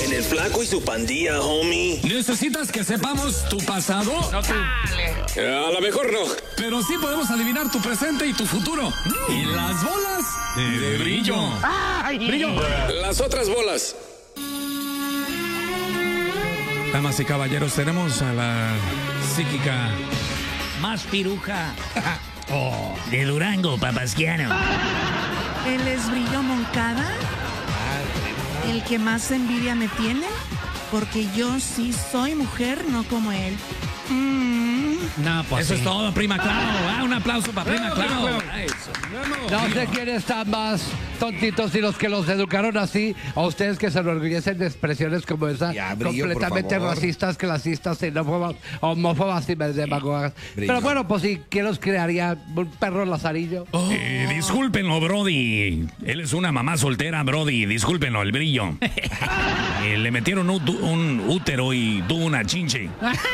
En el Flaco y su pandilla, homie. ¿Necesitas que sepamos tu pasado? No tú. A lo mejor no. Pero sí podemos adivinar tu presente y tu futuro. Y las bolas de brillo. Brillo. Las otras bolas. Damas y caballeros, tenemos a la psíquica Más piruja. De Durango, Papasquiano. ¿Él es Brillo Moncada? ¿El que más envidia me tiene? Porque yo sí soy mujer, no como él. No, pues Eso es todo, prima Clau. Un aplauso para prima Clau. No sé quién está más tontitos, si los que los educaron así, o ustedes que se enorgullecen de expresiones como esa, Ya, Brillo, completamente por favor. racistas, clasistas, xenófobas, homófobas y demagogas. Brillo. Pero bueno, pues si quién los crearía un perro lazarillo. Discúlpenlo, Brody. Él es una mamá soltera, Brody. Discúlpenlo, el brillo. Le metieron un útero y tuvo una chinche.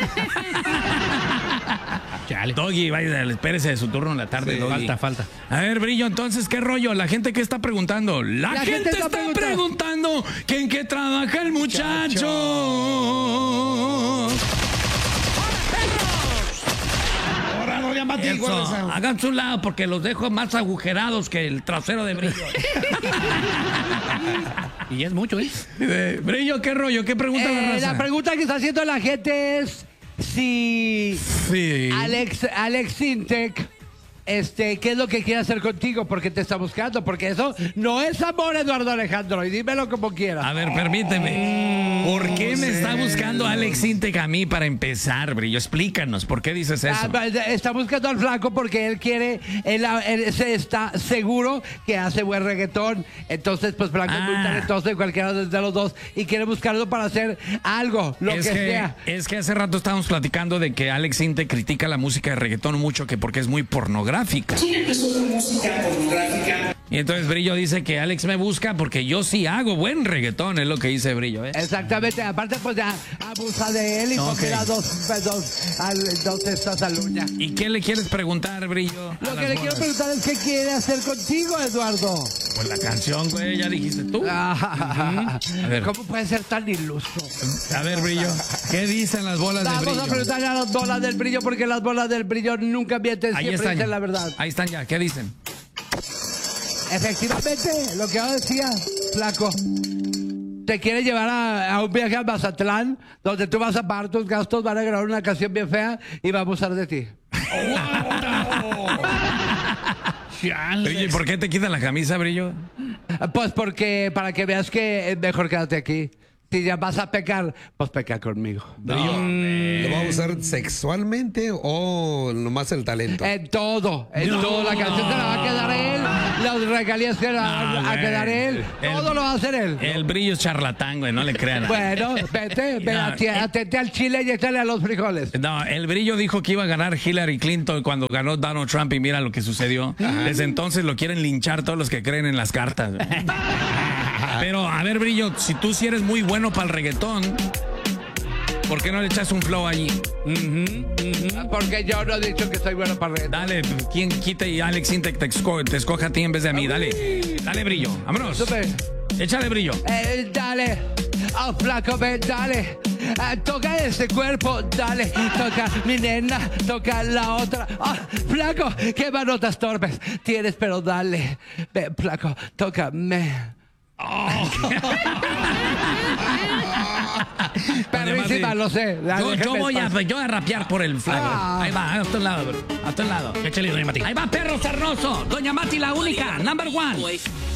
Chale. Doggy, vaya, espérese de su turno en la tarde, Sí. Doggy. Falta. A ver, Brillo, entonces, ¿qué rollo? ¿La gente qué está preguntando? La gente está preguntando que en qué trabaja el muchacho. Ahora no llama a ti, Eso, Guarda. háganse un lado porque los dejo más agujerados que el trasero de Brillo. Y es mucho, ¿eh? Brillo, ¿qué rollo? ¿Qué pregunta la raza? La pregunta que está haciendo la gente es si Sí. Alex Sintek, ¿qué es lo que quiere hacer contigo? ¿Por qué te está buscando? Porque eso no es amor, Eduardo Alejandro, y dímelo como quieras. A ver, permíteme. ¿Por qué me está buscando Alex Intec a mí para empezar, Brillo? Explícanos, ¿por qué dices eso? Está buscando al flaco porque él quiere, él se está seguro que hace buen reggaetón. Entonces, pues Flaco es muy talentoso de cualquiera de los dos y quiere buscarlo para hacer algo, lo que sea. Es que hace rato estábamos platicando de que Alex Intec critica la música de reggaetón mucho, que porque es muy pornográfica. Y entonces Brillo dice que Alex me busca porque yo sí hago buen reggaetón, es lo que dice Brillo, ¿eh? Exactamente, aparte pues ya abusa de él y Ok. porque las dos testas al uña. ¿Y qué le quieres preguntar, Brillo? Lo que le quiero preguntar es qué quiere hacer contigo, Eduardo. Pues la canción, güey, ya dijiste tú. A ver. ¿Cómo puede ser tan iluso? A ver, Brillo, ¿qué dicen las bolas de Vamos Brillo? a preguntarle a las bolas del brillo porque las bolas del brillo nunca mienten, Ahí siempre están. dicen la verdad. Ahí están ya, ¿qué dicen? Efectivamente, lo que yo decía, Flaco, te quiere llevar a un viaje a Mazatlán, donde tú vas a pagar tus gastos, van a grabar una canción bien fea y va a abusar de ti. Brillo, ¿y por qué te quitan la camisa, Brillo? Pues porque para que veas que es mejor quedarte aquí. Si ya vas a pecar, pues peca conmigo. Brillo, ¿lo va a usar sexualmente o nomás el talento? En todo, la canción se la va a quedar él, las regalías se la van a quedar él, todo lo va a hacer él. El Brillo es charlatán, güey, no le crean. Bueno, ve, atente al chile y échale a los frijoles. No, el Brillo dijo que iba a ganar Hillary Clinton cuando ganó Donald Trump y mira lo que sucedió. Desde entonces lo quieren linchar todos los que creen en las cartas. Pero, a ver, Brillo, si tú sí eres muy bueno para el reggaetón, ¿por qué no le echas un flow allí? Porque yo no he dicho que soy bueno para reggaetón. Dale, ¿quién quita y Alex Intec te escoja a ti en vez de a mí? Dale, Brillo, vámonos. Súper. Échale, Brillo. Dale, flaco, ven, dale. Toca ese cuerpo, dale. Toca mi nena, toca la otra. Flaco, qué manotas torpes tienes, pero dale. Ven, flaco, tócame. Perrísima, lo sé. Yo voy a rapear por el flaco. Ahí va, hasta un lado, bro. Hasta un lado. Échale, doña Mati. Ahí va, perro sarnoso. Doña Mati, la única. Number one.